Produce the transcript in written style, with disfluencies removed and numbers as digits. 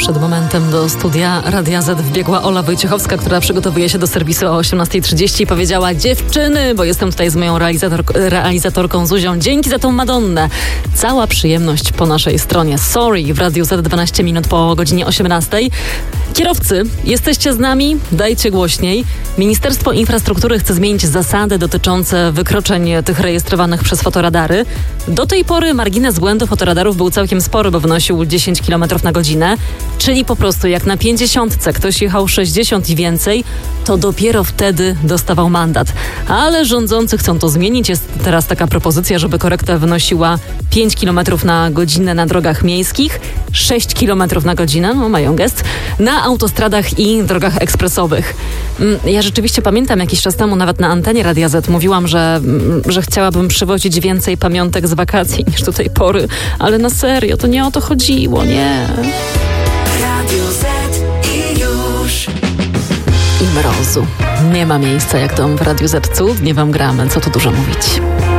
Przed momentem do studia Radia Z wbiegła Ola Wojciechowska, która przygotowuje się do serwisu o 18:30 i powiedziała: dziewczyny, bo jestem tutaj z moją realizatorką Zuzią, dzięki za tą Madonnę. Cała przyjemność po naszej stronie. Sorry, w Radiu Z 12 minut po godzinie 18:00. Kierowcy, jesteście z nami? Dajcie głośniej. Ministerstwo Infrastruktury chce zmienić zasady dotyczące wykroczeń tych rejestrowanych przez fotoradary. Do tej pory margines błędu fotoradarów był całkiem spory, bo wynosił 10 km na godzinę. Czyli po prostu jak na 50 ktoś jechał 60 i więcej, to dopiero wtedy dostawał mandat. Ale rządzący chcą to zmienić. Jest teraz taka propozycja, żeby korekta wynosiła 5 km na godzinę na drogach miejskich, 6 km na godzinę, no mają gest, na autostradach i drogach ekspresowych. Ja rzeczywiście pamiętam jakiś czas temu, nawet na antenie Radia Z mówiłam, że chciałabym przywozić więcej pamiątek z wakacji niż do tej pory, ale na serio, to nie o to chodziło, nie. Radio Z i już. I mrozu. Nie ma miejsca jak dom w Radiu Z. Cudnie wam gramy, co tu dużo mówić.